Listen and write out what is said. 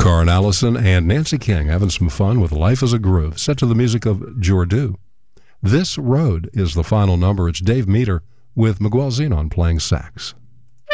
Karen Allison and Nancy King having some fun with Life is a Groove, set to the music of Jordu. This Road is the final number. It's Dave Meter with Miguel Zenon playing sax.